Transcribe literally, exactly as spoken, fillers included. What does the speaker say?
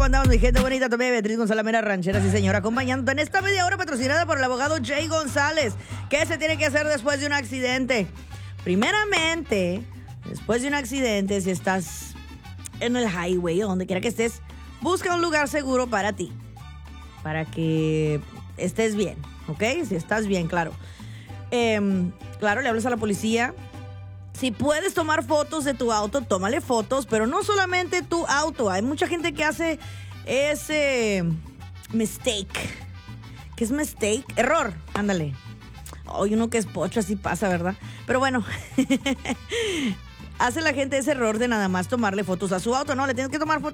Andamos, mi gente bonita, también Beatriz González Mera, ranchera, sí señora, acompañándote en esta media hora patrocinada por el abogado Jay González. ¿Qué se tiene que hacer después de un accidente? Primeramente, después de un accidente, si estás en el highway o donde quiera que estés, busca un lugar seguro para ti, para que estés bien, ¿ok? Si estás bien, claro. Eh, claro, le hablas a la policía. Si puedes tomar fotos de tu auto, tómale fotos, pero no solamente tu auto. Hay mucha gente que hace ese mistake. ¿Qué es mistake? Error, ándale. Hay uno que es pocho, así pasa, ¿verdad? Pero bueno, hace la gente ese error de nada más tomarle fotos a su auto. No, le tienes que tomar fotos